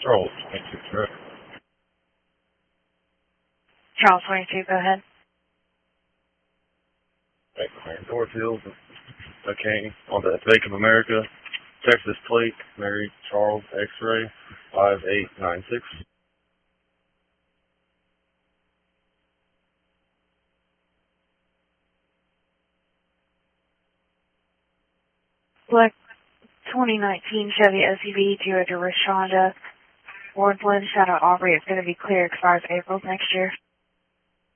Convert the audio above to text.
Charles, 26 correct. Charles 22, go ahead. Bank of America Dorfield. Okay, on the Bank of America, Texas plate, Mary Charles X-ray, 5896. Black 2019 Chevy SUV, Toyota Rashonda, Wardland, Shadow Aubrey. It's going to be clear, expires April next year.